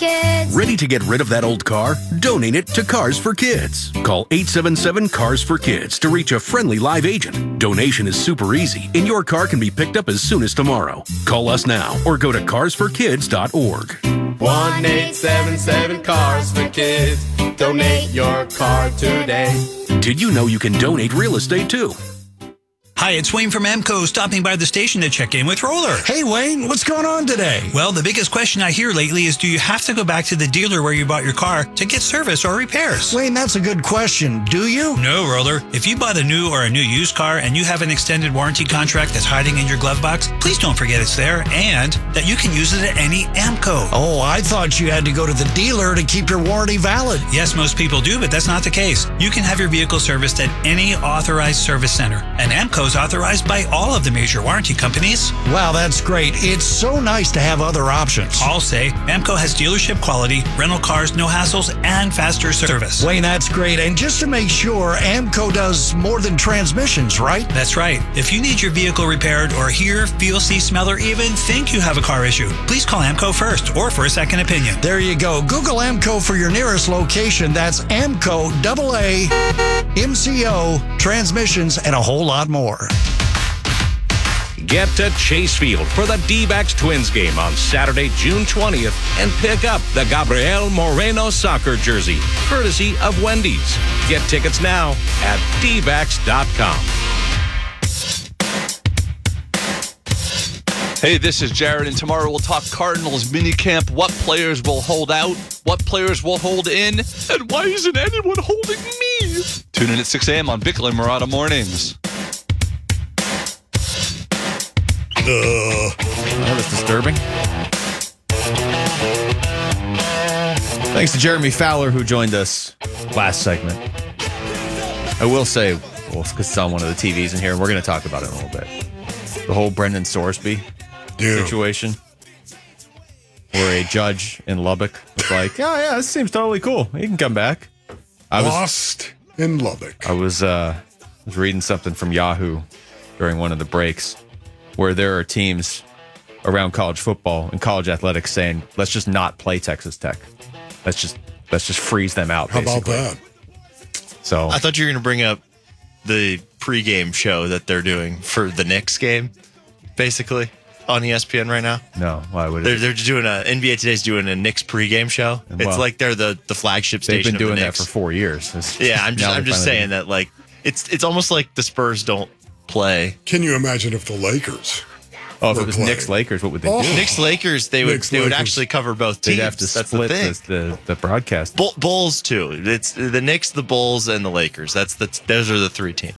Kids. Ready to get rid of that old car? Donate it to Cars for Kids. Call 877-CARS-FOR-KIDS to reach a friendly live agent. Donation is super easy, and your car can be picked up as soon as tomorrow. Call us now or go to carsforkids.org. 1-877-CARS-FOR-KIDS. Donate your car today. Did you know you can donate real estate too? Hi, it's Wayne from AMCO, stopping by the station to check in with Roller. Hey, Wayne, what's going on today? Well, the biggest question I hear lately is, do you have to go back to the dealer where you bought your car to get service or repairs? Wayne, that's a good question. Do you? No, Roller. If you bought a new or a new used car and you have an extended warranty contract that's hiding in your glove box, please don't forget it's there and that you can use it at any AMCO. Oh, I thought you had to go to the dealer to keep your warranty valid. Yes, most people do, but that's not the case. You can have your vehicle serviced at any authorized service center, and AMCO is authorized by all of the major warranty companies. Wow, that's great. It's so nice to have other options. All say AMCO has dealership quality, rental cars, no hassles, and faster service. Wayne, that's great. And just to make sure, AMCO does more than transmissions, right? That's right. If you need your vehicle repaired or hear, feel, see, smell, or even think you have a car issue, please call AMCO first or for a second opinion. There you go. Google AMCO for your nearest location. That's AMCO, AA, MCO, transmissions, and a whole lot more. Get to Chase Field for the D-backs Twins game on Saturday, June 20th, and pick up the Gabriel Moreno soccer jersey, courtesy of Wendy's. Get tickets now at dbacks.com. Hey, this is Jared, and tomorrow we'll talk Cardinals minicamp, what players will hold out, what players will hold in, and why isn't anyone holding me? Tune in at 6 a.m. on Bickle and Murata Mornings. That was disturbing. Thanks to Jeremy Fowler, who joined us last segment. I will say, well, because it's on one of the TVs in here, and we're going to talk about it in a little bit. The whole Brendan Sorsby situation, where a judge in Lubbock was like, "Oh yeah, this seems totally cool. He can come back." Lost in Lubbock. I was reading something from Yahoo during one of the breaks, where there are teams around college football and college athletics saying, "Let's just not play Texas Tech. Let's just freeze them out." How basically. about that? So I thought you were going to bring up the pregame show that they're doing for the Knicks game, basically on ESPN right now. No, why would it? They're doing NBA Today's doing a Knicks pregame show. It's like they're the flagship station. They've been doing of the that for 4 years. Yeah, I'm just saying that like it's almost like the Spurs don't play. Can you imagine if the Lakers? Oh, if it was Knicks Lakers, what would they do? Knicks Lakers, they would actually cover both teams. They'd have to split the broadcast. Bulls too. It's the Knicks, the Bulls, and the Lakers. Those are the three teams.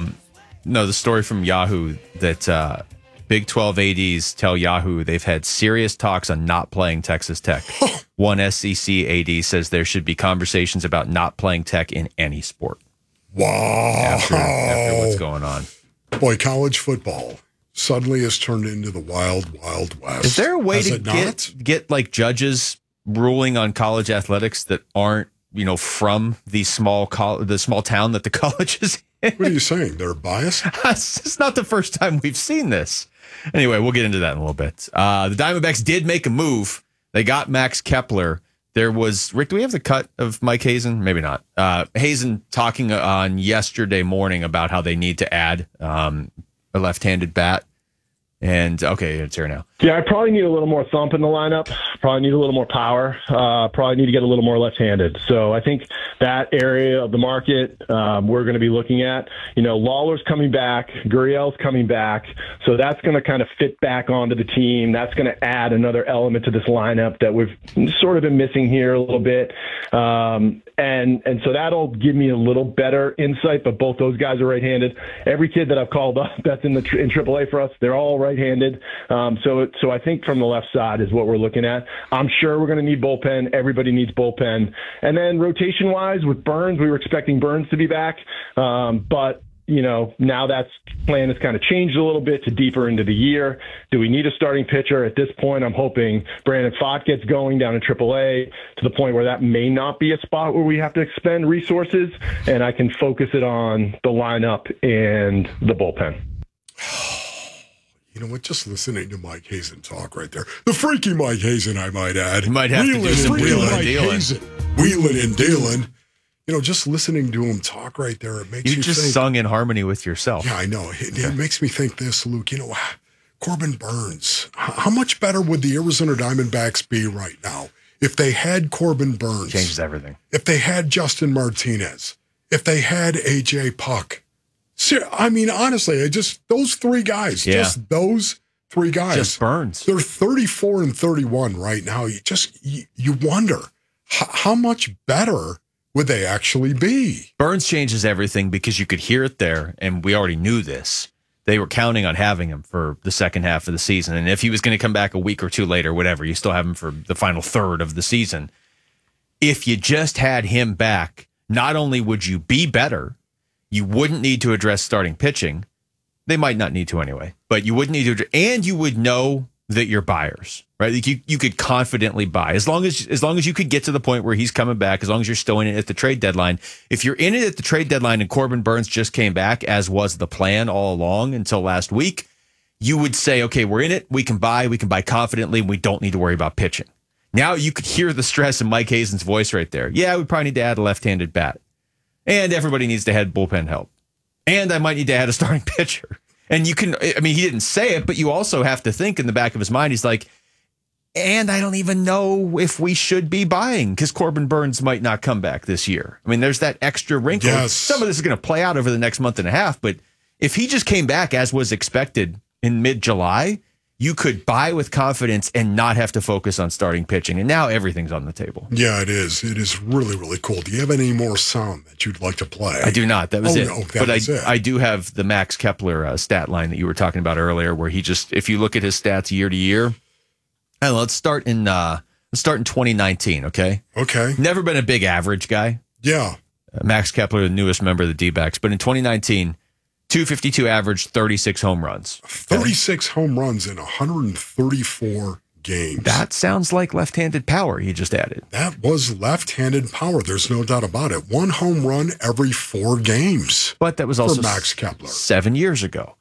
No, the story from Yahoo that Big 12 ADs tell Yahoo they've had serious talks on not playing Texas Tech. One SEC AD says there should be conversations about not playing Tech in any sport. Wow. After what's going on. Boy, college football suddenly has turned into the wild, wild west. Is there a way Has to it get like judges ruling on college athletics that aren't, from the small town that the college is in? What are you saying? They're biased? It's not the first time we've seen this. Anyway, we'll get into that in a little bit. The Diamondbacks did make a move. They got Max Kepler. There was, Rick, do we have the cut of Mike Hazen? Maybe not. Hazen talking on yesterday morning about how they need to add a left-handed bat. And, okay, it's here now. Yeah, I probably need a little more thump in the lineup. Probably need a little more power. Probably need to get a little more left-handed. So I think that area of the market we're going to be looking at. Lawler's coming back. Gurriel's coming back. So that's going to kind of fit back onto the team. That's going to add another element to this lineup that we've sort of been missing here a little bit. And so that'll give me a little better insight, but both those guys are right-handed. Every kid that I've called up that's in AAA for us, they're all right-handed. So I think from the left side is what we're looking at. I'm sure we're going to need bullpen. Everybody needs bullpen. And then rotation-wise, with Burns, we were expecting Burns to be back. But now that plan has kind of changed a little bit to deeper into the year. Do we need a starting pitcher? At this point, I'm hoping Brandon Pfaadt gets going down in AAA to the point where that may not be a spot where we have to expend resources, and I can focus it on the lineup and the bullpen. you know what? Just listening to Mike Hazen talk right there. The freaky Mike Hazen, I might add. You might have to do some wheeling and dealing. Wheeling and dealing. You know, just listening to him talk right there, it makes you just think, sung in harmony with yourself. Yeah, I know. It makes me think this, Luke. You know, Corbin Burns. How much better would the Arizona Diamondbacks be right now if they had Corbin Burns? Changes everything. If they had Justin Martinez. If they had A.J. Puck. I mean, honestly, just those three guys. Yeah. Just those three guys. Just Burns. They're 34 and 31 right now. You wonder how much better would they actually be? Burns changes everything because you could hear it there, and we already knew this. They were counting on having him for the second half of the season, and if he was going to come back a week or two later, whatever, you still have him for the final third of the season. If you just had him back, not only would you be better, you wouldn't need to address starting pitching. They might not need to anyway, but you wouldn't need to, and you would know that you're buyers, right? Like you could confidently buy as long as you could get to the point where he's coming back, as long as you're still in it at the trade deadline. If you're in it at the trade deadline and Corbin Burns just came back, as was the plan all along until last week, you would say, okay, we're in it. We can buy confidently. And we don't need to worry about pitching. Now you could hear the stress in Mike Hazen's voice right there. Yeah, we probably need to add a left-handed bat. And everybody needs to have bullpen help. And I might need to add a starting pitcher. And you can, I mean, he didn't say it, but you also have to think in the back of his mind, he's like, and I don't even know if we should be buying because Corbin Burns might not come back this year. I mean, there's that extra wrinkle. Yes. Some of this is going to play out over the next month and a half, but if he just came back as was expected in mid-July, you could buy with confidence and not have to focus on starting pitching. And now everything's on the table. Yeah, it is. It is really, really cool. Do you have any more sound that you'd like to play? I do not. That was it. No, but was it. I do have the Max Kepler stat line that you were talking about earlier, where he just, if you look at his stats year to year, and let's start in 2019. Okay. Okay. Never been a big average guy. Yeah. Max Kepler, the newest member of the D-backs, but in 2019. 252 average, 36 home runs. 36 home runs in 134 games. That sounds like left-handed power he just added. That was left-handed power. There's no doubt about it. 1 home run every 4 games. But that was also Max Kepler 7 years ago.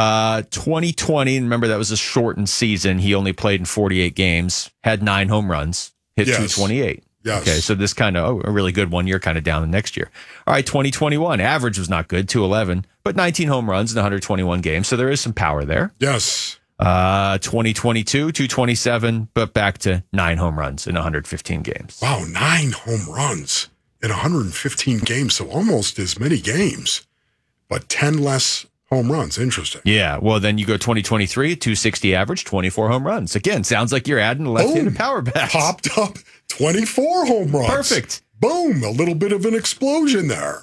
2020, remember that was a shortened season. He only played in 48 games, had 9 home runs, hit 228. Yes. Okay, so this kind of a really good 1 year, kind of down the next year. All right, 2021, average was not good, 211, but 19 home runs in 121 games, so there is some power there. Yes. 2022, 227, but back to 9 home runs in 115 games. Wow, 9 home runs in 115 games, so almost as many games, but 10 less home runs. Interesting. Yeah, well, then you go 2023, 260 average, 24 home runs. Again, sounds like you're adding a left-handed power bat. Popped up 24 home runs. Perfect. Boom, a little bit of an explosion there.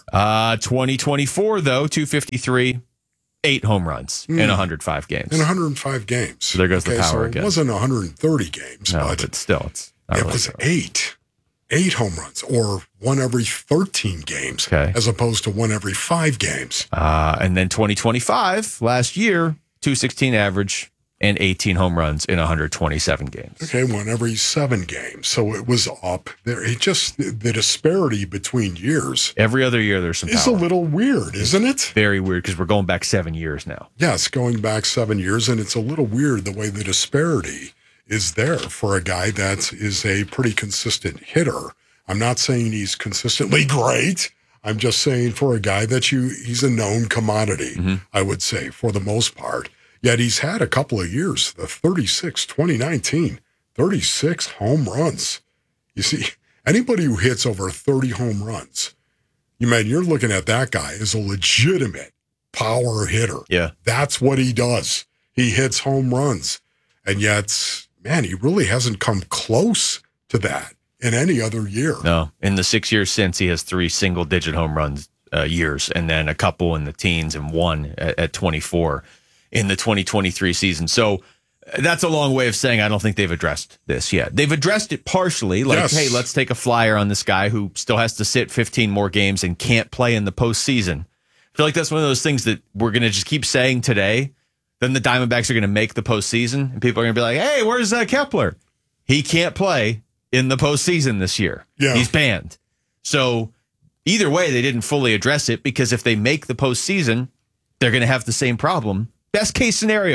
2024, though, 253, 8 home runs in 105 games. In 105 games. So there goes the power so again. It wasn't 130 games, No, but still, it's not it really was close. 8 home runs, or 1 every 13 games, as opposed to 1 every 5 games. And then 2025, last year, 216 average and 18 home runs in 127 games. Okay, 1 every 7 games. So it was up there. It just, the disparity between years. Every other year, there's some It's power. a little weird, isn't it? Very weird because we're going back 7 years now. Yes, going back 7 years, and it's a little weird the way the disparity is there for a guy that is a pretty consistent hitter. I'm not saying he's consistently great. I'm just saying for a guy that he's a known commodity, I would say, for the most part. Yet he's had a couple of years, the 2019, 36 home runs. You see, anybody who hits over 30 home runs, you're looking at that guy as a legitimate power hitter. Yeah. That's what he does. He hits home runs. And yet, man, he really hasn't come close to that in any other year. No, in the 6 years since, he has 3 single-digit home runs years, and then a couple in the teens and 1 at 24 in the 2023 season. So that's a long way of saying I don't think they've addressed this yet. They've addressed it partially, like, hey, let's take a flyer on this guy who still has to sit 15 more games and can't play in the postseason. I feel like that's one of those things that we're going to just keep saying today. Then the Diamondbacks are going to make the postseason, and people are going to be like, hey, where's Kepler? He can't play in the postseason this year. Yeah. He's banned. So either way, they didn't fully address it because if they make the postseason, they're going to have the same problem. Best case scenario,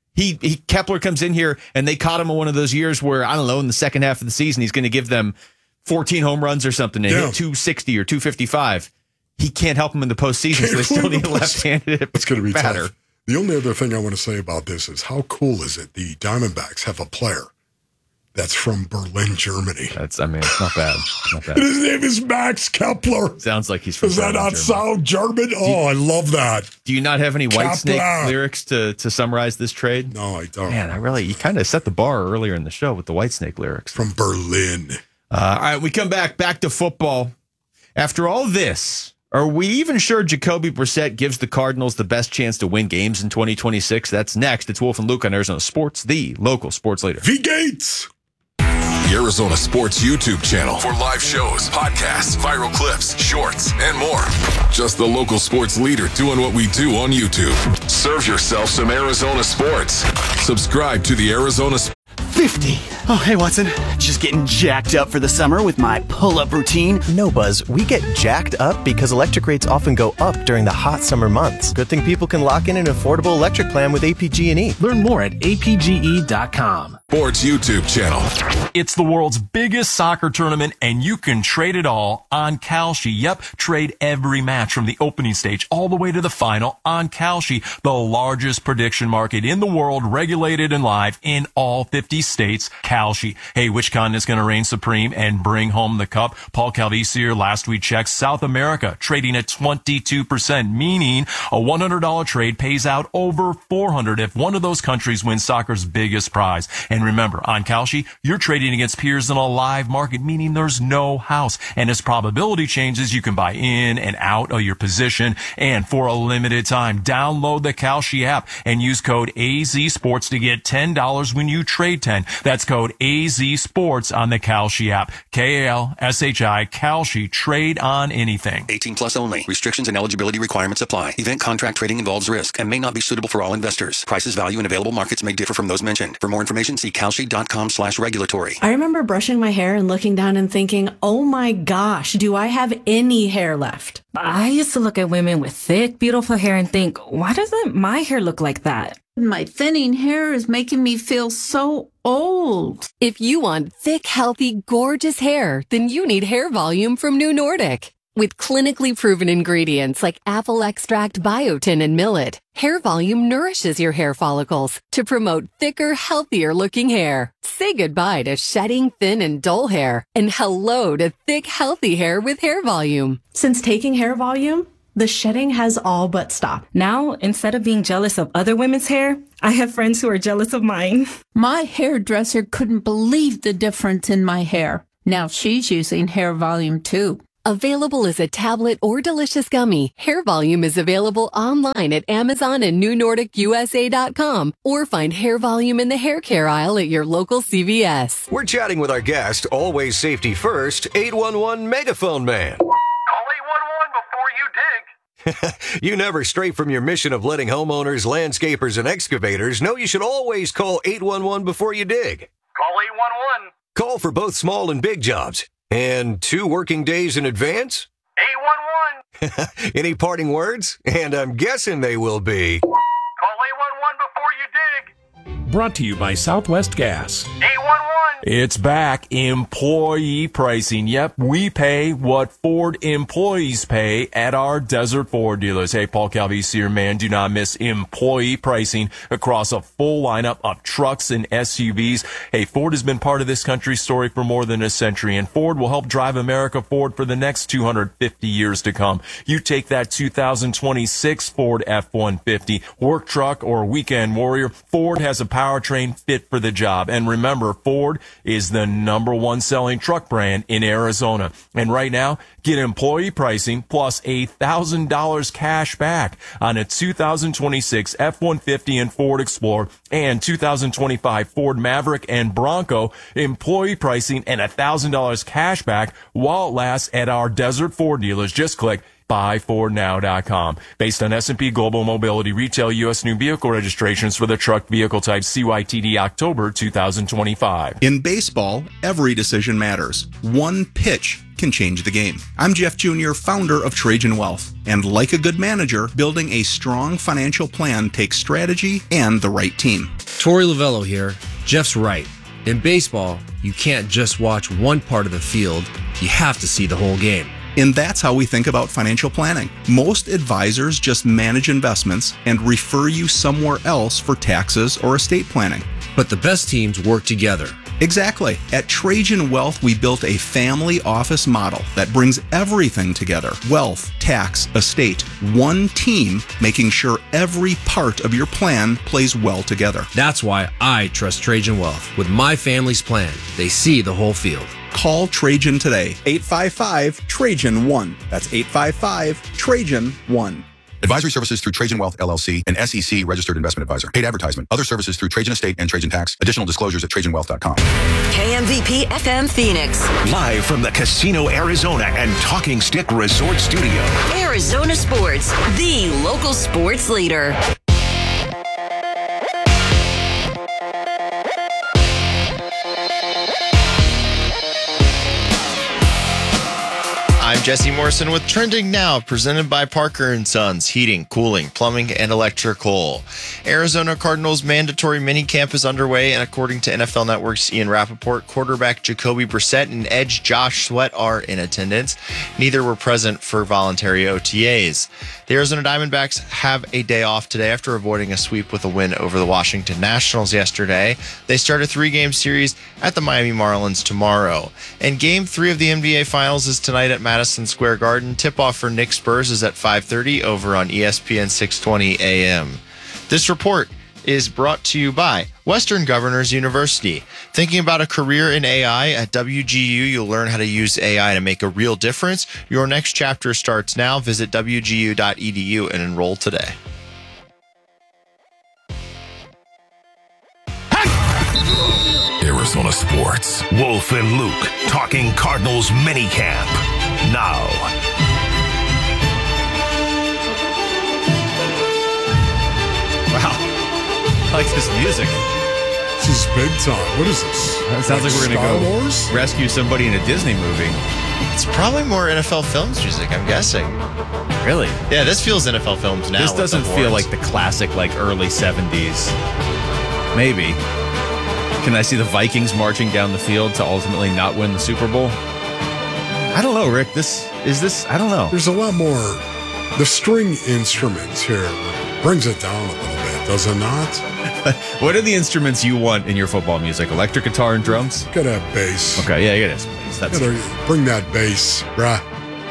Kepler comes in here and they caught him in one of those years where, I don't know, in the second half of the season, he's going to give them 14 home runs or something and hit 260 or 255. He can't help him in the postseason, so they still need a left-handed It's going to be batter. tough. The only other thing I want to say about this is how cool is it the Diamondbacks have a player that's from Berlin, Germany. It's not bad. Not bad. And his name is Max Kepler. Sounds like he's from Does that Berlin, not Germany. sound German? Oh, I love that. Do you not have any Whitesnake Kepler. lyrics to summarize this trade? No, I don't. Man, you kind of set the bar earlier in the show with the Whitesnake lyrics. From Berlin. All right, we come back to football. After all this, are we even sure Jacoby Brissett gives the Cardinals the best chance to win games in 2026? That's next. It's Wolf and Luke on Arizona Sports, the local sports leader. V Gates. The Arizona Sports YouTube channel for live shows, podcasts, viral clips, shorts, and more. Just the local sports leader doing what we do on YouTube. Serve yourself some Arizona sports. Subscribe to the Arizona 50. Oh, hey, Watson. Just getting jacked up for the summer with my pull-up routine. No, Buzz, we get jacked up because electric rates often go up during the hot summer months. Good thing people can lock in an affordable electric plan with APG&E. Learn more at apge.com. Sports YouTube channel. It's the world's biggest soccer tournament, and you can trade it all on Kalshi. Yep, trade every match from the opening stage all the way to the final on Kalshi, the largest prediction market in the world, regulated and live in all 50 states. Kalshi. Hey, which continent's going to reign supreme and bring home the cup? Paul Calvisier last we checked, South America trading at 22%, meaning a $100 trade pays out over $400 if one of those countries wins soccer's biggest prize. And remember, on Kalshi, you're trading against peers in a live market, meaning there's no house. And as probability changes, you can buy in and out of your position. And for a limited time, download the Kalshi app and use code AZSports to get $10 when you trade 10. That's code AZSports on the Kalshi app. Kalshi, Kalshi. Trade on anything. 18 plus only. Restrictions and eligibility requirements apply. Event contract trading involves risk and may not be suitable for all investors. Prices, value, and available markets may differ from those mentioned. For more information, see Kalshi.com/regulatory. I remember brushing my hair and looking down and thinking, oh my gosh, do I have any hair left? I used to look at women with thick, beautiful hair and think, why doesn't my hair look like that? My thinning hair is making me feel so old. If you want thick, healthy, gorgeous hair, then you need Hair Volume from New Nordic. With clinically proven ingredients like apple extract, biotin, and millet, Hair Volume nourishes your hair follicles to promote thicker, healthier looking hair. Say goodbye to shedding, thin, and dull hair, and hello to thick, healthy hair with Hair Volume. Since taking Hair Volume, the shedding has all but stopped. Now, instead of being jealous of other women's hair, I have friends who are jealous of mine. My hairdresser couldn't believe the difference in my hair. Now she's using Hair Volume too. Available as a tablet or delicious gummy, Hair Volume is available online at Amazon and NewNordicUSA.com, or find Hair Volume in the hair care aisle at your local CVS. We're chatting with our guest, always safety first, 811 Megaphone Man. Call 811 before you dig. You never stray from your mission of letting homeowners, landscapers, and excavators know you should always call 811 before you dig. Call 811. Call for both small and big jobs. And 2 working days in advance? 811. Any parting words? And I'm guessing they will be... Call 811 before you dig. Brought to you by Southwest Gas. 811. It's back. Employee pricing. Yep, we pay what Ford employees pay at our Desert Ford dealers. Hey, Paul Calvisier, man, do not miss employee pricing across a full lineup of trucks and SUVs. Hey, Ford has been part of this country's story for more than a century, and Ford will help drive America forward for the next 250 years to come. You take that 2026 Ford F-150, work truck, or weekend warrior, Ford has a powertrain fit for the job. And remember, Ford is the #1 selling truck brand in Arizona. And right now, get employee pricing plus $1,000 cash back on a 2026 F-150 and Ford Explorer and 2025 Ford Maverick and Bronco. Employee pricing and $1,000 cash back while it lasts at our Desert Ford dealers. Just click buyfordnow.com. Based on S&P Global Mobility retail U.S. new vehicle registrations for the truck vehicle type CYTD October 2025. In baseball, every decision matters. One pitch can change the game. I'm Jeff Jr., founder of Trajan Wealth. And like a good manager, building a strong financial plan takes strategy and the right team. Torey Lavello here. Jeff's right. In baseball, you can't just watch one part of the field. You have to see the whole game. And that's how we think about financial planning. Most advisors just manage investments and refer you somewhere else for taxes or estate planning. But the best teams work together. Exactly. At Trajan Wealth, we built a family office model that brings everything together. Wealth, tax, estate, one team, making sure every part of your plan plays well together. That's why I trust Trajan Wealth. With my family's plan, they see the whole field. Call Trajan today. 855-TRAJAN-1. That's 855-TRAJAN-1. Advisory services through Trajan Wealth, LLC, an SEC registered investment advisor. Paid advertisement. Other services through Trajan Estate and Trajan Tax. Additional disclosures at TrajanWealth.com. KMVP FM Phoenix. Live from the Casino Arizona and Talking Stick Resort Studio. Arizona Sports, the local sports leader. I'm Jesse Morrison with Trending Now, presented by Parker & Sons, heating, cooling, plumbing, and electrical. Arizona Cardinals mandatory minicamp is underway, and according to NFL Network's Ian Rappaport, quarterback Jacoby Brissett and edge Josh Sweat are in attendance. Neither were present for voluntary OTAs. The Arizona Diamondbacks have a day off today after avoiding a sweep with a win over the Washington Nationals yesterday. They start a 3-game series at the Miami Marlins tomorrow. And Game 3 of the NBA Finals is tonight at Madison Square Garden. Tip-off for Knicks Spurs is at 5:30 over on ESPN 620 AM. This report is brought to you by Western Governors University. Thinking about a career in AI at WGU, you'll learn how to use AI to make a real difference. Your next chapter starts now. Visit wgu.edu and enroll today. Arizona Sports. Wolf and Luke talking Cardinals minicamp. Now. Wow. I like this music. This is big time. What is this? It sounds like we're going to go Wars? rescue somebody in a Disney movie. It's probably more NFL Films music, I'm guessing. Really? Yeah, this feels NFL Films now. This doesn't feel like the classic, like early 70s. Maybe. Can I see the Vikings marching down the field to ultimately not win the Super Bowl? I don't know, Rick. I don't know. There's a lot more. The string instruments here brings it down a little bit, does it not? What are the instruments you want in your football music? Electric guitar and drums? Gotta have bass. Okay, yeah, it is bass. That's Gotta bring that bass, bruh.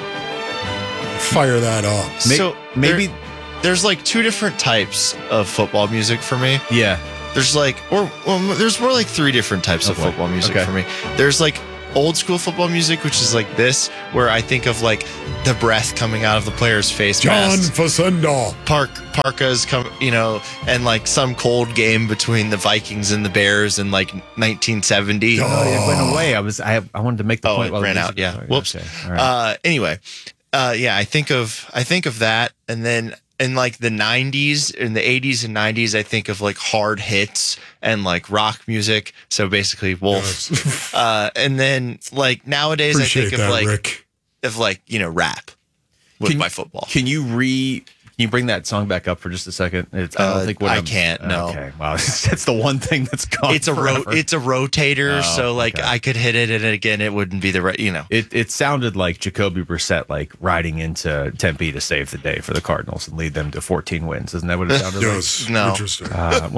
Fire that up. So maybe there's like two different types of football music for me. Yeah. There's like, there's more like three different types of football music for me. There's like old school football music, which is like this, where I think of like the breath coming out of the player's face. John Facenda. Parkas come, and like some cold game between the Vikings and the Bears in like 1970. Oh, it went away. I wanted to make the point. It ran out. Yeah. Whoops. Okay. All right. Anyway, I think of that, and then in like the 90s, in the 80s and 90s, I think of like hard hits and like rock music. So basically Wolf. Yes. And then like nowadays, Appreciate I think that, of Rick. Rap with my football. Can you bring that song back up for just a second? I don't think I can't. No. Okay. Wow. That's the one thing that's gone. It's a rotator, so like I could hit it, and again, it wouldn't be the right. It sounded like Jacoby Brissett like riding into Tempe to save the day for the Cardinals and lead them to 14 wins. Isn't that what it sounded like? No. Interesting.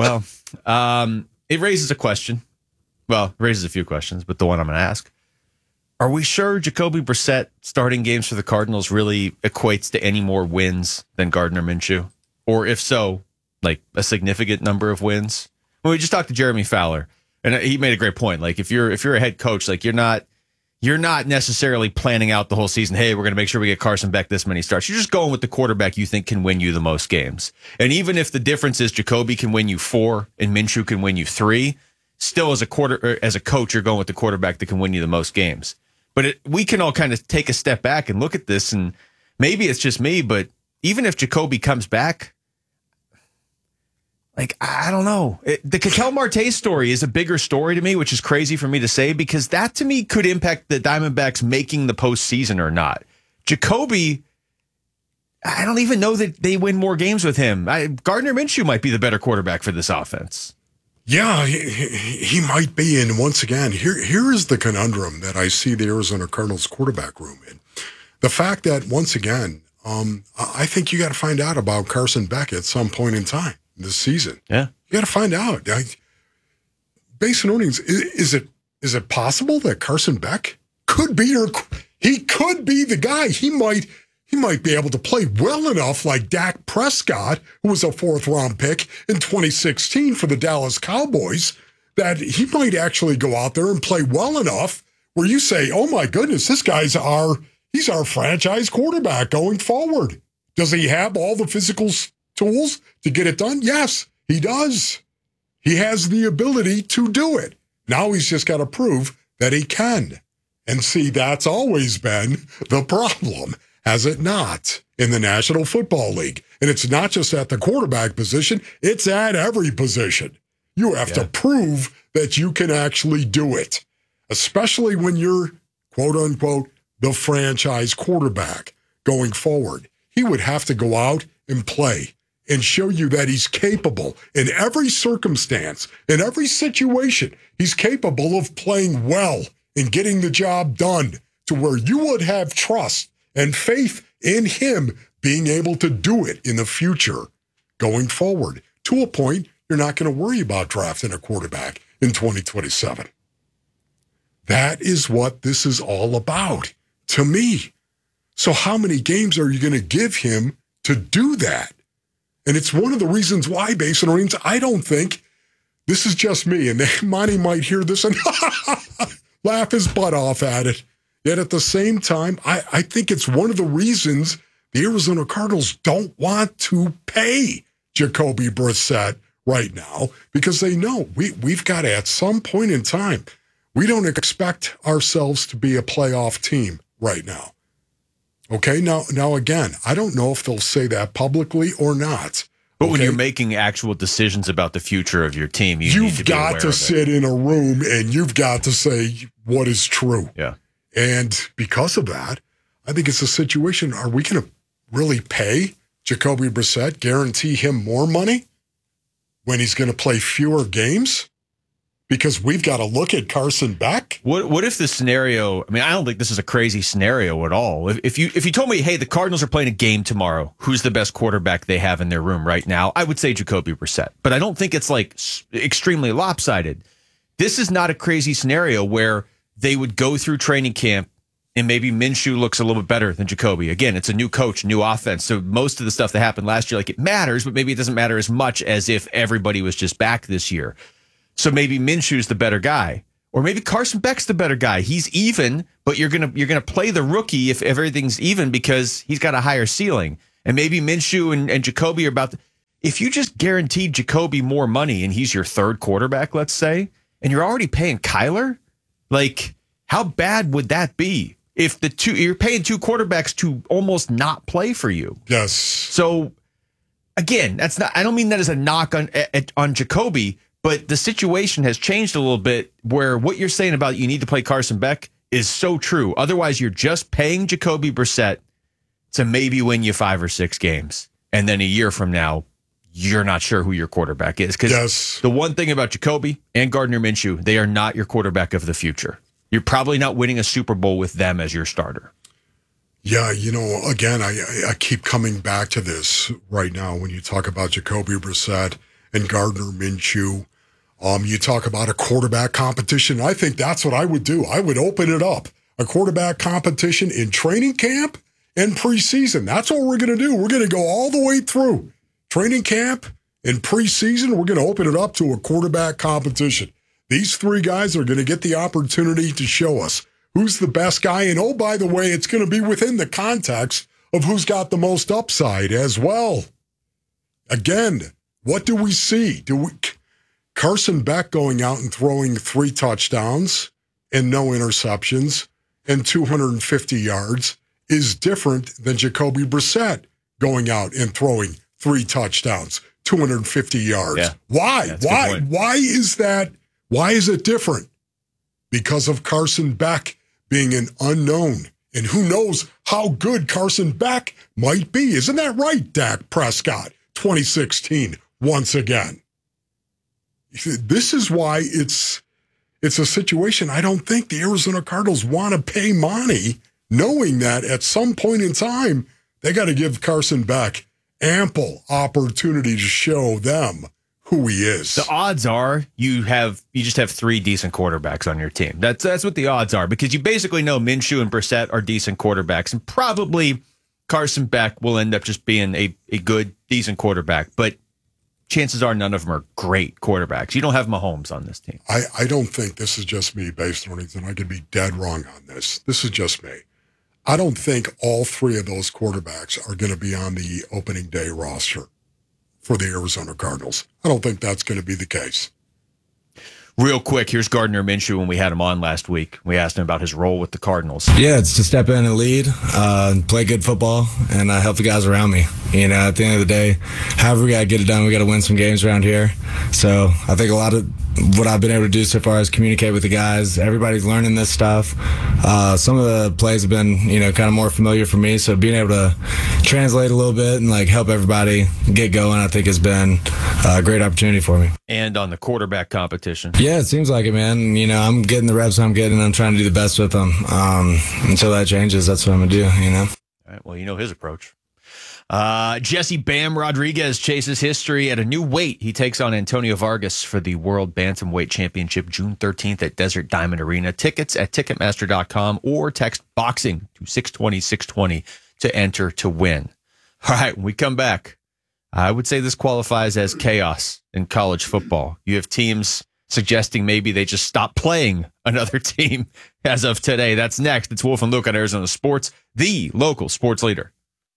It raises a question. Well, it raises a few questions, but the one I'm going to ask. Are we sure Jacoby Brissett starting games for the Cardinals really equates to any more wins than Gardner Minshew? Or if so, like a significant number of wins? Well, we just talked to Jeremy Fowler, and he made a great point. Like if you're a head coach, like you're not necessarily planning out the whole season. Hey, we're going to make sure we get Carson Beck this many starts. You're just going with the quarterback you think can win you the most games. And even if the difference is Jacoby can win you 4 and Minshew can win you 3, still as a coach, you're going with the quarterback that can win you the most games. But we can all kind of take a step back and look at this and maybe it's just me, but even if Jacoby comes back, like, I don't know. The Ketel Marte story is a bigger story to me, which is crazy for me to say, because that to me could impact the Diamondbacks making the postseason or not. Jacoby, I don't even know that they win more games with him. Gardner Minshew might be the better quarterback for this offense. Yeah, he might be. And once again, here is the conundrum that I see the Arizona Cardinals quarterback room in. The fact that, once again, I think you got to find out about Carson Beck at some point in time this season. Yeah. You got to find out. Base and earnings, is it possible that Carson Beck could be the guy? He might be able to play well enough like Dak Prescott, who was a 4th-round pick in 2016 for the Dallas Cowboys, that he might actually go out there and play well enough where you say, oh my goodness, he's our franchise quarterback going forward. Does he have all the physical tools to get it done? Yes, he does. He has the ability to do it. Now he's just got to prove that he can. And see, that's always been the problem, has it not, in the National Football League? And it's not just at the quarterback position, it's at every position. You have to prove that you can actually do it, especially when you're, quote unquote, the franchise quarterback going forward. He would have to go out and play and show you that he's capable in every circumstance, in every situation. He's capable of playing well and getting the job done to where you would have trust and faith in him being able to do it in the future going forward. To a point, you're not going to worry about drafting a quarterback in 2027. That is what this is all about to me. So how many games are you going to give him to do that? And it's one of the reasons why, Base and Marines, I don't think, this is just me, and Monty might hear this and laugh his butt off at it. Yet at the same time, I think it's one of the reasons the Arizona Cardinals don't want to pay Jacoby Brissett right now, because they know we've got to, at some point in time, we don't expect ourselves to be a playoff team right now. Okay, now again, I don't know if they'll say that publicly or not. But when you're making actual decisions about the future of your team, you've got to sit in a room and you've got to say what is true. Yeah. And because of that, I think it's a situation, are we going to really pay Jacoby Brissett, guarantee him more money when he's going to play fewer games? Because we've got to look at Carson Beck. What if the scenario, I mean, I don't think this is a crazy scenario at all. If you told me, hey, the Cardinals are playing a game tomorrow, who's the best quarterback they have in their room right now? I would say Jacoby Brissett. But I don't think it's like extremely lopsided. This is not a crazy scenario where they would go through training camp and maybe Minshew looks a little bit better than Jacoby. Again, it's a new coach, new offense. So most of the stuff that happened last year, like, it matters, but maybe it doesn't matter as much as if everybody was just back this year. So maybe Minshew's the better guy, or maybe Carson Beck's the better guy. He's even, but you're gonna play the rookie if everything's even because he's got a higher ceiling. And maybe Minshew and Jacoby are about. If you just guaranteed Jacoby more money and he's your third quarterback, let's say, and you're already paying Kyler, like, how bad would that be? If you're paying two quarterbacks to almost not play for you. Yes. So again, that's not. I don't mean that as a knock on Jacoby. But the situation has changed a little bit where what you're saying about you need to play Carson Beck is so true. Otherwise, you're just paying Jacoby Brissett to maybe win you 5 or 6 games. And then a year from now, you're not sure who your quarterback is. Because the one thing about Jacoby and Gardner Minshew, they are not your quarterback of the future. You're probably not winning a Super Bowl with them as your starter. Yeah, again, I keep coming back to this right now when you talk about Jacoby Brissett and Gardner Minshew. You talk about a quarterback competition. I think that's what I would do. I would open it up. A quarterback competition in training camp and preseason. That's what we're going to do. We're going to go all the way through training camp and preseason. We're going to open it up to a quarterback competition. These 3 guys are going to get the opportunity to show us who's the best guy. And oh, by the way, it's going to be within the context of who's got the most upside as well. Again, what do we see? Carson Beck going out and throwing 3 touchdowns and no interceptions and 250 yards is different than Jacoby Brissett going out and throwing 3 touchdowns, 250 yards. Yeah. Why? Why is that? Why is it different? Because of Carson Beck being an unknown. And who knows how good Carson Beck might be. Isn't that right, Dak Prescott? 2016, once again. This is why it's a situation I don't think the Arizona Cardinals want to pay money, knowing that at some point in time, they got to give Carson Beck ample opportunity to show them who he is. The odds are you just have 3 decent quarterbacks on your team. That's what the odds are, because you basically know Minshew and Brissett are decent quarterbacks, and probably Carson Beck will end up just being a good, decent quarterback. But chances are none of them are great quarterbacks. You don't have Mahomes on this team. I don't think this is just me based on anything. I could be dead wrong on this. This is just me. I don't think all 3 of those quarterbacks are going to be on the opening day roster for the Arizona Cardinals. I don't think that's going to be the case. Real quick, here's Gardner Minshew when we had him on last week. We asked him about his role with the Cardinals. Yeah, it's to step in and lead, play good football, and help the guys around me. You know, at the end of the day, however we got to get it done, we got to win some games around here. So I think a lot of what I've been able to do so far is communicate with the guys. Everybody's learning this stuff. Some of the plays have been, kind of more familiar for me. So being able to translate a little bit and help everybody get going, I think has been a great opportunity for me. And on the quarterback competition. Yeah, it seems like it, man. I'm getting the reps I'm getting. I'm trying to do the best with them. Until that changes, that's what I'm going to do, All right, well, his approach. Jesse Bam Rodriguez chases history at a new weight. He takes on Antonio Vargas for the World Bantamweight Championship June 13th at Desert Diamond Arena. Tickets at Ticketmaster.com or text BOXING to 620-620 to enter to win. All right, when we come back, I would say this qualifies as chaos in college football. You have teams suggesting maybe they just stop playing another team as of today. That's next. It's Wolf and Luke on Arizona Sports, the local sports leader.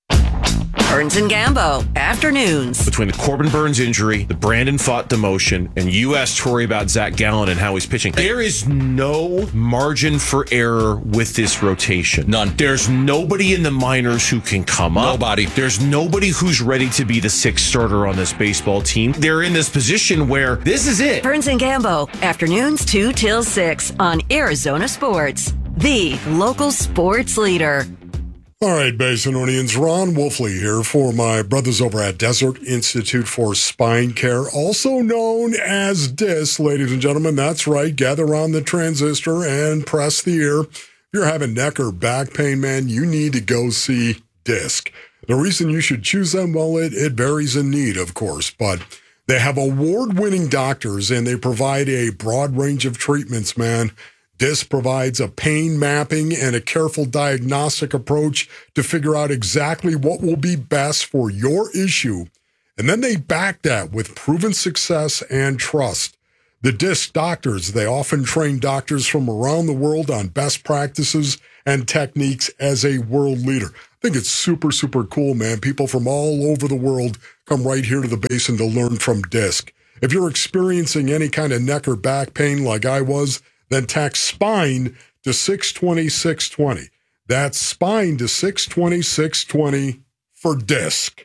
Burns and Gambo, afternoons. Between the Corbin Burns injury, the Brandon Fott demotion, and you asked Tori about Zach Gallen and how he's pitching, there is no margin for error with this rotation. None. There's nobody in the minors who can come up. Nobody. There's nobody who's ready to be the 6th starter on this baseball team. They're in this position where this is it. Burns and Gambo, afternoons 2 till 6 on Arizona Sports, the local sports leader. All right, Basinonians, Ron Wolfley here for my brothers over at Desert Institute for Spine Care, also known as DISC, ladies and gentlemen. That's right. Gather around the transistor and press the ear. If you're having neck or back pain, man, you need to go see DISC. The reason you should choose them, well, it varies in need, of course, but they have award-winning doctors and they provide a broad range of treatments, man. DISC provides a pain mapping and a careful diagnostic approach to figure out exactly what will be best for your issue. And then they back that with proven success and trust. The DISC doctors, they often train doctors from around the world on best practices and techniques as a world leader. I think it's super, super cool, man. People from all over the world come right here to the Basin to learn from DISC. If you're experiencing any kind of neck or back pain like I was, then text SPINE to 620-620. That's SPINE to 620-620 for DISC.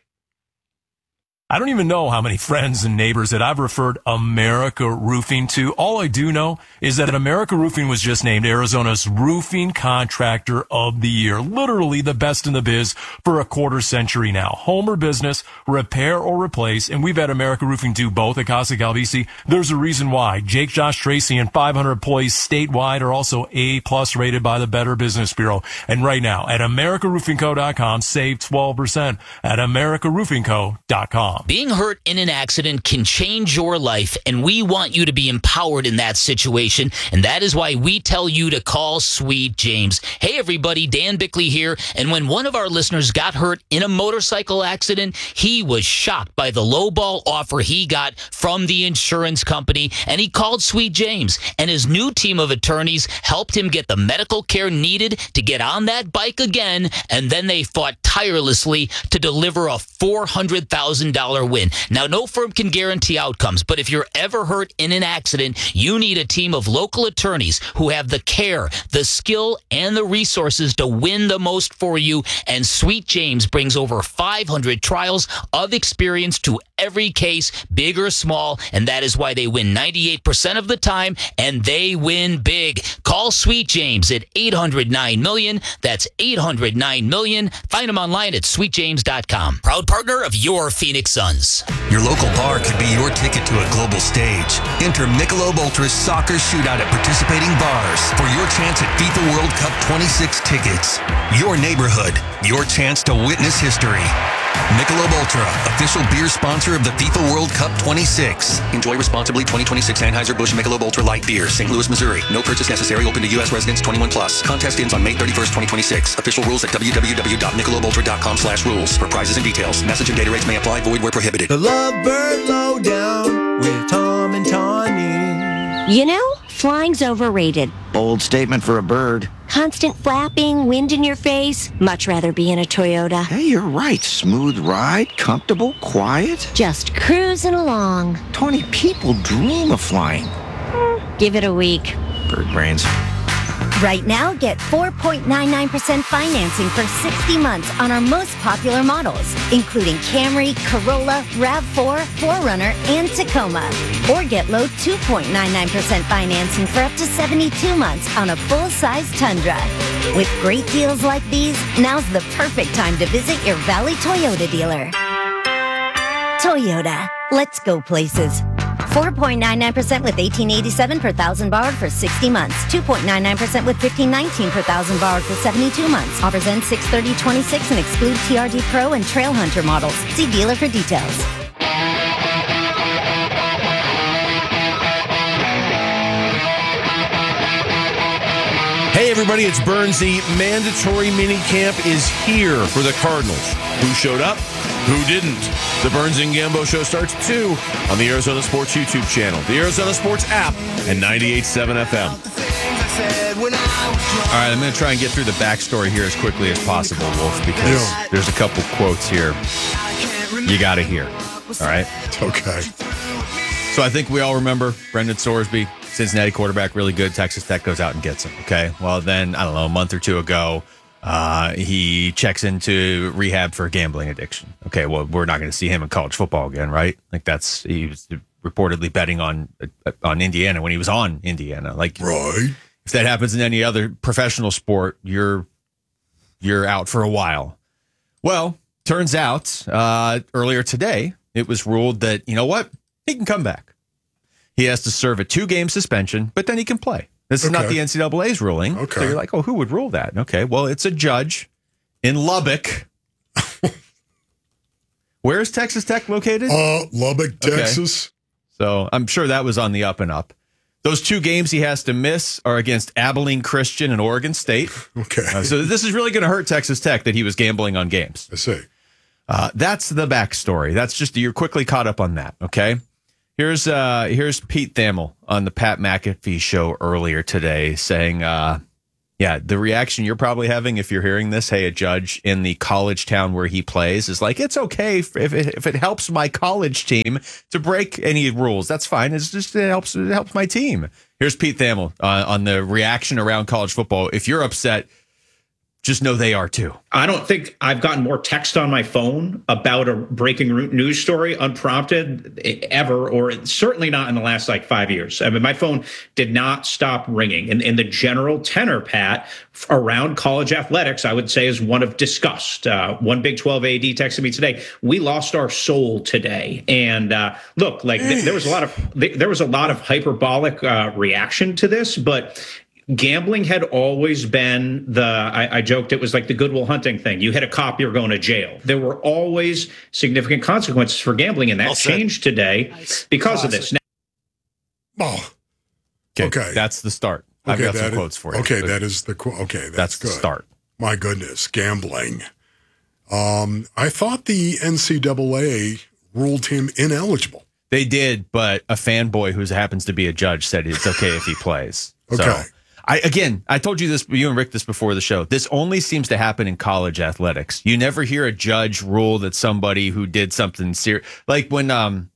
I don't even know how many friends and neighbors that I've referred America Roofing to. All I do know is that America Roofing was just named Arizona's Roofing Contractor of the Year. Literally the best in the biz for a quarter century now. Home or business, repair or replace, and we've had America Roofing do both at Casa Calvisi. There's a reason why. Jake, Josh, Tracy, and 500 employees statewide are also A+ rated by the Better Business Bureau. And right now, at AmericaRoofingCo.com, save 12% at AmericaRoofingCo.com. Being hurt in an accident can change your life, and we want you to be empowered in that situation, and that is why we tell you to call Sweet James. Hey, everybody, Dan Bickley here, and when one of our listeners got hurt in a motorcycle accident, he was shocked by the lowball offer he got from the insurance company, and he called Sweet James, and his new team of attorneys helped him get the medical care needed to get on that bike again, and then they fought tirelessly to deliver a $400,000 $1,000 win. Now, no firm can guarantee outcomes, but if you're ever hurt in an accident, you need a team of local attorneys who have the care, the skill, and the resources to win the most for you. And Sweet James brings over 500 trials of experience to every case, big or small, and that is why they win 98% of the time, and they win big. Call Sweet James at 800-9-million. That's 800-9-million. Find them online at sweetjames.com. Proud partner of your Phoenix Suns. Your local bar could be your ticket to a global stage. Enter Michelob Ultra's soccer shootout at participating bars for your chance at FIFA World Cup 26 tickets. Your neighborhood, your chance to witness history. Michelob Ultra, official beer sponsor of the FIFA World Cup 26. Enjoy responsibly. 2026 Anheuser-Busch Michelob Ultra Light Beer, St. Louis, Missouri. No purchase necessary. Open to U.S. residents 21 plus. Contest ends on May 31st, 2026. Official rules at www.michelobultra.com/rules for prizes and details. Message and data rates may apply. Void where prohibited. The Lovebird Lowdown with Tom and Tawny. You know, flying's overrated. Bold statement for a bird. Constant flapping, wind in your face. Much rather be in a Toyota. Hey, you're right. Smooth ride, comfortable, quiet. Just cruising along. 20 people dream of flying. Give it a week. Bird brains. Right now, get 4.99% financing for 60 months on our most popular models, including Camry, Corolla, RAV4, 4Runner, and Tacoma. Or get low 2.99% financing for up to 72 months on a full-size Tundra. With great deals like these, now's the perfect time to visit your Valley Toyota dealer. Toyota. Let's go places. 4.99% with $1,887 per thousand borrowed for 60 months. 2.99% with $1,519 per thousand borrowed for 72 months. Offers end 6/30/26 and exclude TRD Pro and Trail Hunter models. See dealer for details. Hey, everybody, it's Burnsy. Mandatory minicamp is here for the Cardinals. Who showed up? Who didn't? The Burns and Gambo show starts at 2 on the Arizona Sports YouTube channel, the Arizona Sports app, and 98.7 FM. All right, I'm going to try and get through the backstory here as quickly as possible, Wolf, because there's a couple quotes here you got to hear. All right? Okay. So I think we all remember Brendan Sorsby, Cincinnati quarterback, really good. Texas Tech goes out and gets him. Okay. Well, then, I don't know, a month or two ago, he checks into rehab for gambling addiction. Okay. Well, we're not going to see him in college football again, right? Like he was reportedly betting on Indiana when he was on Indiana. Like, right. If that happens in any other professional sport, you're out for a while. Well, turns out earlier today, it was ruled that, you know what? He can come back. He has to serve a 2-game suspension, but then he can play. This is not the NCAA's ruling. Okay. So you're like, oh, who would rule that? Okay, well, it's a judge in Lubbock. Where is Texas Tech located? Lubbock, Texas. Okay. So I'm sure that was on the up and up. Those 2 games he has to miss are against Abilene Christian and Oregon State. Okay. So this is really going to hurt Texas Tech that he was gambling on games. I see. That's the backstory. That's just, you're quickly caught up on that, okay? Here's Pete Thamel on the Pat McAfee show earlier today saying, the reaction you're probably having if you're hearing this, hey, a judge in the college town where he plays is like, it's okay if it helps my college team to break any rules. That's fine. It helps my team. Here's Pete Thamel on the reaction around college football. If you're upset, just know they are too. I don't think I've gotten more text on my phone about a breaking news story unprompted ever, or certainly not in the last 5 years. I mean, my phone did not stop ringing. And in the general tenor, Pat, around college athletics, I would say is one of disgust. One Big 12 AD texted me today, we lost our soul today. And look, there was a lot of hyperbolic reaction to this, but gambling had always been I joked it was like the Good Will Hunting thing. You hit a cop, you're going to jail. There were always significant consequences for gambling, and that changed today because of this. Okay. That's the start. I've got some quotes for you. Okay, that is the quote. Okay, that's good. The start. My goodness, gambling. I thought the NCAA ruled him ineligible. They did, but a fanboy who happens to be a judge said it's okay if he plays. Okay. So, I told you this, you and Rick, this before the show. This only seems to happen in college athletics. You never hear a judge rule that somebody who did something serious, like when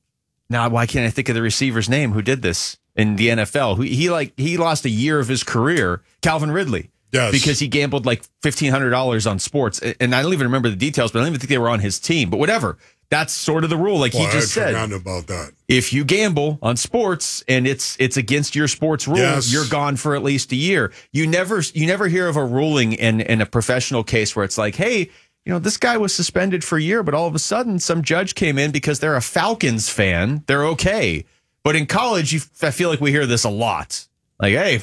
now why can't I think of the receiver's name who did this in the NFL? He lost a year of his career, Calvin Ridley. Yes. Because he gambled like $1,500 on sports. And I don't even remember the details, but I don't even think they were on his team. But whatever. That's sort of the rule. Like he just said. I forgot about that. If you gamble on sports and it's against your sports rules, you're gone for at least a year. You never hear of a ruling in a professional case where it's like, hey, this guy was suspended for a year, but all of a sudden some judge came in because they're a Falcons fan. They're okay. But in college, I feel like we hear this a lot. Like, hey,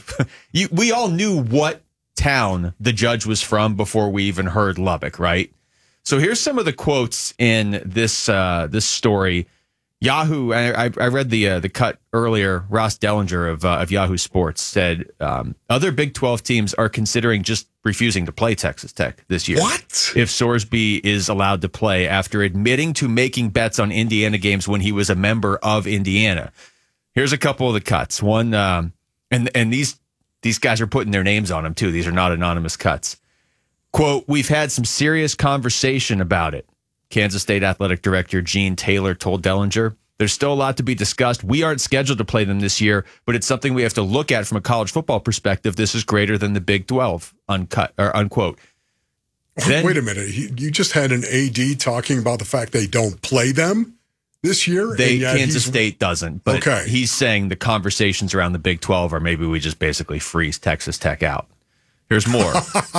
we all knew what town the judge was from before we even heard Lubbock, right? So here's some of the quotes in this story. Yahoo, I read the cut earlier. Ross Dellinger of Yahoo Sports said other Big 12 teams are considering just refusing to play Texas Tech this year. What? If Sorsby is allowed to play after admitting to making bets on Indiana games when he was a member of Indiana. Here's a couple of the cuts. One, and these guys are putting their names on them, too. These are not anonymous cuts. Quote, we've had some serious conversation about it. Kansas State Athletic Director Gene Taylor told Dellinger. There's still a lot to be discussed. We aren't scheduled to play them this year, but it's something we have to look at from a college football perspective. This is greater than the Big 12, unquote. Then, wait a minute. You just had an AD talking about the fact they don't play them this year? Kansas State doesn't, but he's saying the conversations around the Big 12 are maybe we just basically freeze Texas Tech out. Here's more.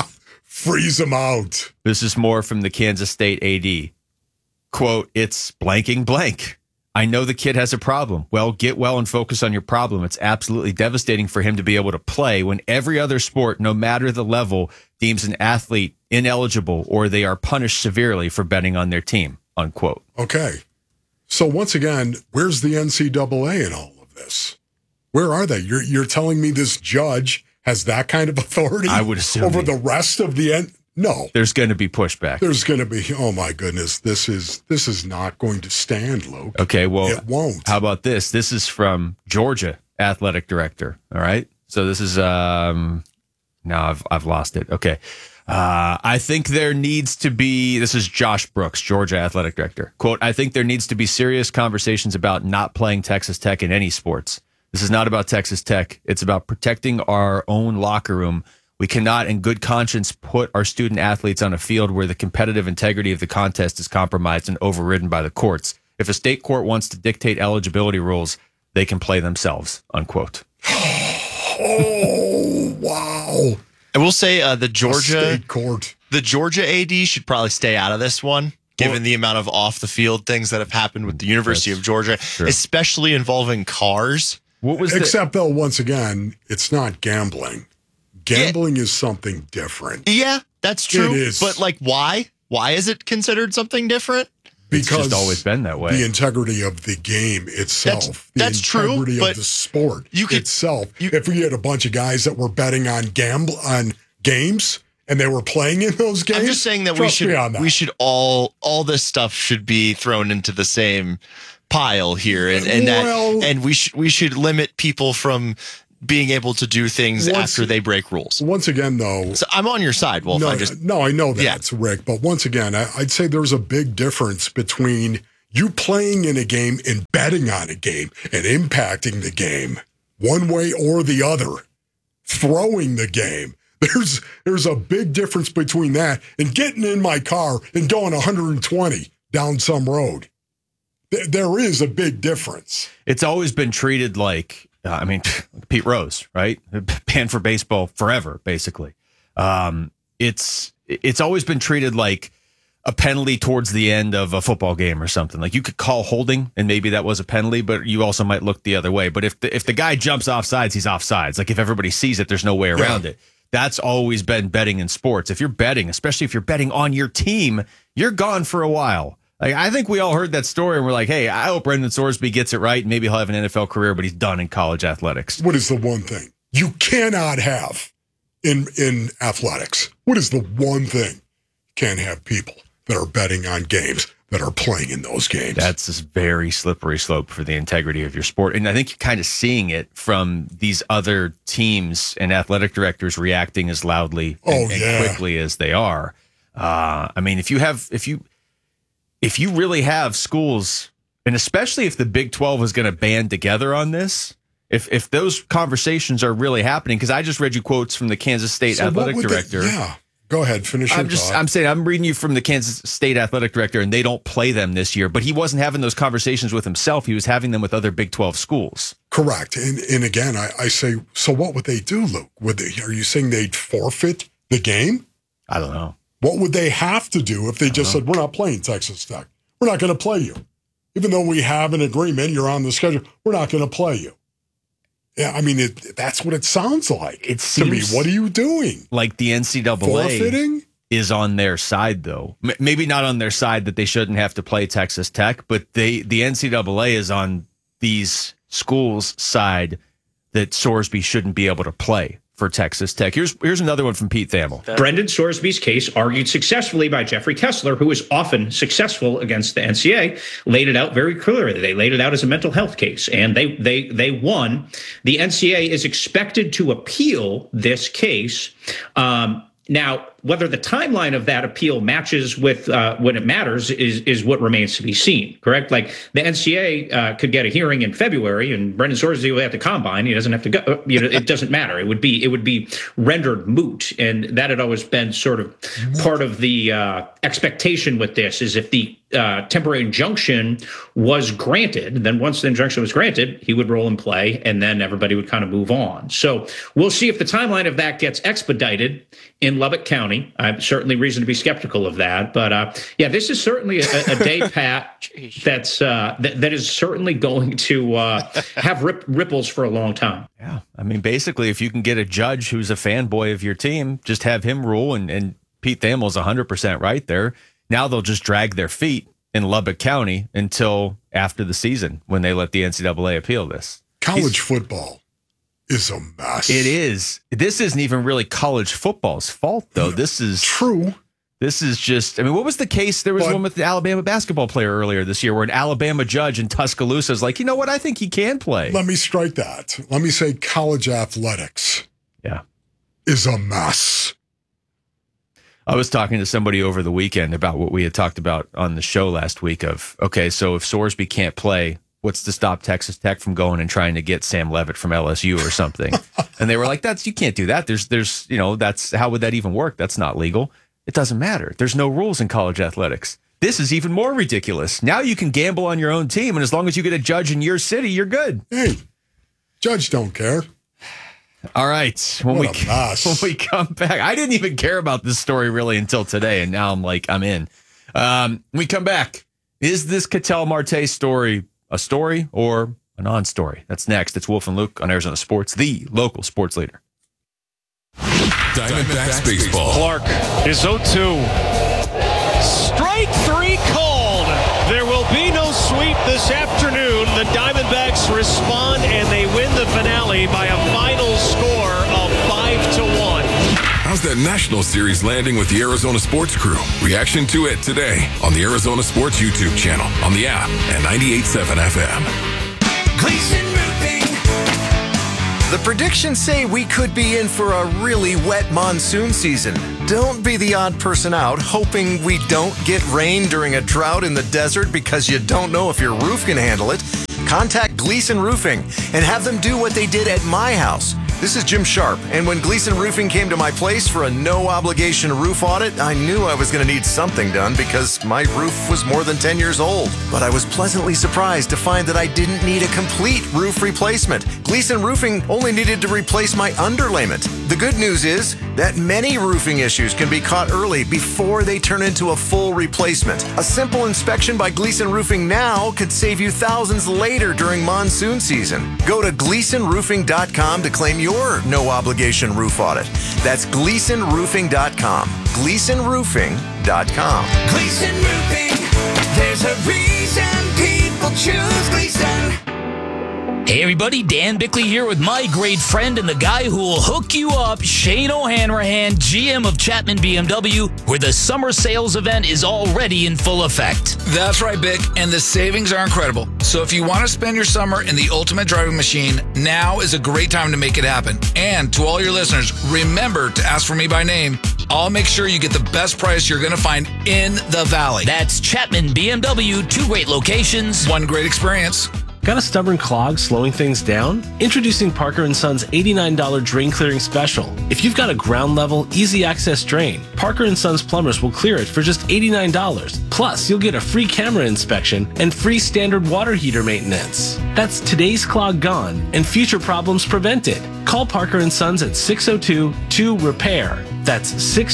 Freeze them out. This is more from the Kansas State AD. Quote, it's blanking blank. I know the kid has a problem. Well, get well and focus on your problem. It's absolutely devastating for him to be able to play when every other sport, no matter the level, deems an athlete ineligible or they are punished severely for betting on their team, unquote. Okay. So once again, where's the NCAA in all of this? Where are they? You're telling me this judge has that kind of authority? I would assume over the rest of the No. There's going to be pushback. There's going to be, oh my goodness, this is not going to stand, Luke. Okay, well, it won't. How about this? This is from Georgia Athletic Director. All right. So this is now I've lost it. Okay. I think there needs to be, this is Josh Brooks, Georgia Athletic Director. Quote, I think there needs to be serious conversations about not playing Texas Tech in any sports. This is not about Texas Tech. It's about protecting our own locker room. We cannot, in good conscience, put our student athletes on a field where the competitive integrity of the contest is compromised and overridden by the courts. If a state court wants to dictate eligibility rules, they can play themselves, unquote. Oh, wow. I will say the Georgia state court. The Georgia AD should probably stay out of this one, given the amount of off-the-field things that have happened with the University of Georgia, especially involving cars. Except, though, once again, it's not gambling. Gambling is something different. Yeah, that's true. It is. But, why? Why is it considered something different? Because it's just always been that way. The integrity of the game itself. That's true. The integrity of the sport itself. If we had a bunch of guys that were betting on games and they were playing in those games, I'm just saying that we should all this stuff should be thrown into the same pile here, and we should limit people from being able to do things after they break rules. Once again, though, so I'm on your side, Wolf. No, I know that, Rick. But once again, I'd say there's a big difference between you playing in a game and betting on a game and impacting the game one way or the other, throwing the game. There's a big difference between that and getting in my car and going 120 down some road. There is a big difference. It's always been treated like, Pete Rose, right? Banned for baseball forever, basically. It's always been treated like a penalty towards the end of a football game or something. Like you could call holding, and maybe that was a penalty, but you also might look the other way. But if the guy jumps offsides, he's offsides. Like if everybody sees it, there's no way around it. That's always been betting in sports. If you're betting, especially if you're betting on your team, you're gone for a while. Like, I think we all heard that story and we're like, hey, I hope Brendan Sorsby gets it right. Maybe he'll have an NFL career, but he's done in college athletics. What is the one thing you cannot have in athletics? What is the one thing you can't have people that are betting on games that are playing in those games. That's this very slippery slope for the integrity of your sport. And I think you're kind of seeing it from these other teams and athletic directors reacting as loudly and quickly as they are. I mean, if you really have schools, and especially if the Big 12 is going to band together on this, if those conversations are really happening, because I just read you quotes from the Kansas State athletic director. Go ahead, finish your thought. I'm saying, I'm reading you from the Kansas State athletic director, and they don't play them this year, but he wasn't having those conversations with himself. He was having them with other Big 12 schools. Correct. And again, I say, so what would they do, Luke? Are you saying they'd forfeit the game? I don't know. What would they have to do if they just said, we're not playing Texas Tech? We're not going to play you. Even though we have an agreement, you're on the schedule, we're not going to play you. Yeah, I mean, that's what it sounds like. It seems to me, what are you doing? Like the NCAA forfeiting? Is on their side, though. Maybe not on their side that they shouldn't have to play Texas Tech, but the NCAA is on these schools' side that Sorsby shouldn't be able to play for Texas Tech. Here's another one from Pete Thamel. Brendan Sorsby's case, argued successfully by Jeffrey Kessler, who is often successful against the NCAA, laid it out very clearly. They laid it out as a mental health case, and they won. The NCAA is expected to appeal this case. Now, whether the timeline of that appeal matches with when it matters is what remains to be seen, correct? Like the NCAA could get a hearing in February, and Brendan Sorsby will have to combine. He doesn't have to go. It doesn't matter. It would be rendered moot, and that had always been sort of part of the expectation with this. Is if the temporary injunction was granted, then once the injunction was granted, he would roll and play, and then everybody would kind of move on. So we'll see if the timeline of that gets expedited in Lubbock County. I have certainly reason to be skeptical of that, but this is certainly a day, Pat, that is certainly going to have ripples for a long time. Yeah, I mean, basically, if you can get a judge who's a fanboy of your team, just have him rule, and Pete Thamel's 100% right there. Now they'll just drag their feet in Lubbock County until after the season when they let the NCAA appeal this. College football is a mess. It is. This isn't even really college football's fault, though. This is true. This is just, I mean, what was the case? There was one with the Alabama basketball player earlier this year where an Alabama judge in Tuscaloosa is like, you know what? I think he can play. Let me strike that. Let me say college athletics is a mess. I was talking to somebody over the weekend about what we had talked about on the show last week of, okay, so if Sorsby can't play, what's to stop Texas Tech from going and trying to get Sam Levitt from LSU or something? And they were like, you can't do that. There's, how would that even work? That's not legal. It doesn't matter. There's no rules in college athletics. This is even more ridiculous. Now you can gamble on your own team, and as long as you get a judge in your city, you're good. Hey, judge don't care. All right. When we come back, I didn't even care about this story really until today, and now I'm in. When we come back, is this Ketel Marte story a story or a non-story? That's next. It's Wolf and Luke on Arizona Sports, the local sports leader. Diamondbacks baseball. Clark is 0-2. Strike three called. There will be no sweep this afternoon. The Diamondbacks respond and they win the finale by a final score of 5-1. How's that National Series landing with the Arizona Sports Crew? Reaction to it today on the Arizona Sports YouTube channel, on the app, and 98.7 FM. Gleason Roofing. The predictions say we could be in for a really wet monsoon season. Don't be the odd person out hoping we don't get rain during a drought in the desert because you don't know if your roof can handle it. Contact Gleason Roofing and have them do what they did at my house. This is Jim Sharp, and when Gleason Roofing came to my place for a no-obligation roof audit, I knew I was going to need something done because my roof was more than 10 years old. But I was pleasantly surprised to find that I didn't need a complete roof replacement. Gleason Roofing only needed to replace my underlayment. The good news is that many roofing issues can be caught early before they turn into a full replacement. A simple inspection by Gleason Roofing now could save you thousands later during monsoon season. Go to GleasonRoofing.com to claim your no-obligation roof audit. That's GleasonRoofing.com. GleasonRoofing.com. Gleason Roofing. There's a reason people choose Gleason. Hey everybody, Dan Bickley here with my great friend and the guy who will hook you up, Shane O'Hanrahan, GM of Chapman BMW, where the summer sales event is already in full effect. That's right, Bick, and the savings are incredible. So if you want to spend your summer in the ultimate driving machine, now is a great time to make it happen. And to all your listeners, remember to ask for me by name. I'll make sure you get the best price you're going to find in the Valley. That's Chapman BMW, 2 great locations, 1 great experience. Got a stubborn clog slowing things down? Introducing Parker & Son's $89 drain clearing special. If you've got a ground level, easy access drain, Parker & Son's plumbers will clear it for just $89. Plus, you'll get a free camera inspection and free standard water heater maintenance. That's today's clog gone and future problems prevented. Call Parker & Sons at 602-2-REPAIR. That's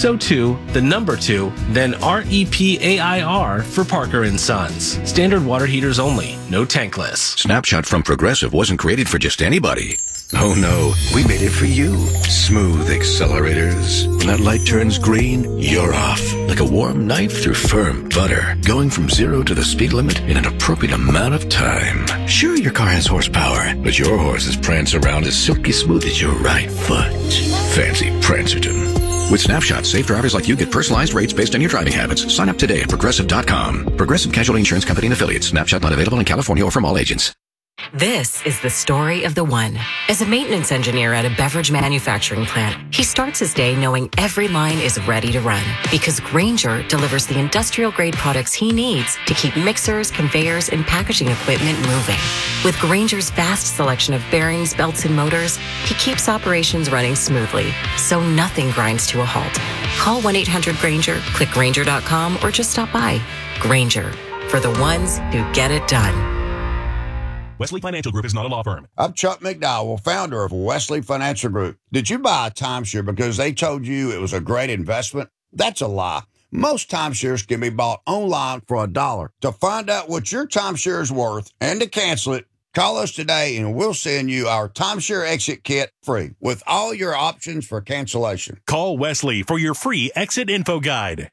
602-2, then REPAIR for Parker & Sons. Standard water heaters only, no tankless. Snapshot from Progressive wasn't created for just anybody. Oh no, we made it for you. Smooth accelerators. When that light turns green, you're off. Like a warm knife through firm butter. Going from 0 to the speed limit in an appropriate amount of time. Sure, your car has horsepower, but your horses prance around as silky smooth as your right foot. Fancy Prancerton. With Snapshot, safe drivers like you get personalized rates based on your driving habits. Sign up today at Progressive.com. Progressive Casualty Insurance Company and Affiliates. Snapshot not available in California or from all agents. This is the story of the one. As a maintenance engineer at a beverage manufacturing plant, he starts his day knowing every line is ready to run because Grainger delivers the industrial-grade products he needs to keep mixers, conveyors, and packaging equipment moving. With Grainger's vast selection of bearings, belts, and motors, he keeps operations running smoothly, so nothing grinds to a halt. Call 1-800-GRAINGER, click Grainger.com, or just stop by. Grainger, for the ones who get it done. Wesley Financial Group is not a law firm. I'm Chuck McDowell, founder of Wesley Financial Group. Did you buy a timeshare because they told you it was a great investment? That's a lie. Most timeshares can be bought online for $1. To find out what your timeshare is worth and to cancel it, call us today and we'll send you our timeshare exit kit free with all your options for cancellation. Call Wesley for your free exit info guide.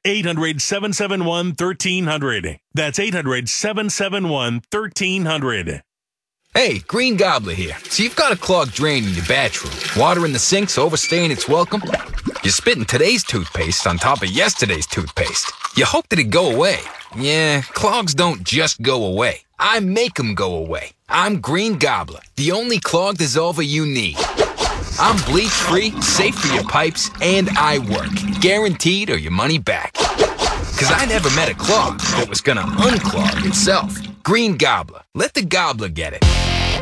800-771-1300. That's 800-771-1300. Hey, Green Gobbler here. So you've got a clogged drain in your bathroom. Water in the sink's overstaying its welcome. You're spitting today's toothpaste on top of yesterday's toothpaste. You hope that it go away. Yeah, clogs don't just go away. I make them go away. I'm Green Gobbler, the only clog dissolver you need. I'm bleach-free, safe for your pipes, and I work. Guaranteed or your money back. Because I never met a clog that was gonna unclog itself. Green Gobbler. Let the gobbler get it.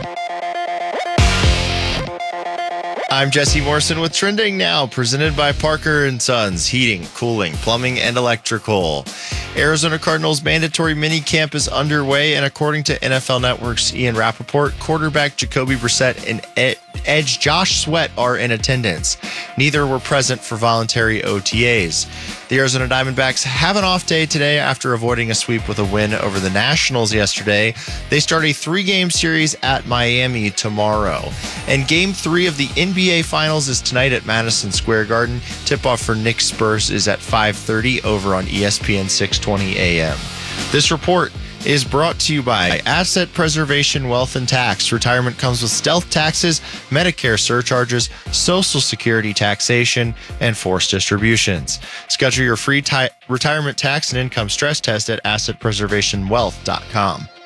I'm Jesse Morrison with Trending Now, presented by Parker & Sons, heating, cooling, plumbing, and electrical. Arizona Cardinals mandatory mini camp is underway, and according to NFL Network's Ian Rappaport, quarterback Jacoby Brissett and edge Josh Sweat are in attendance. Neither were present for voluntary OTAs. The Arizona Diamondbacks have an off day today after avoiding a sweep with a win over the Nationals yesterday. They start a 3-game series at Miami tomorrow. And Game 3 of the NBA Finals is tonight at Madison Square Garden. Tip-off for Knicks Spurs is at 5:30 over on ESPN 620 AM. This report is brought to you by Asset Preservation Wealth and Tax. Retirement comes with stealth taxes, Medicare surcharges, Social Security taxation, and forced distributions. Schedule your free retirement tax and income stress test at assetpreservationwealth.com.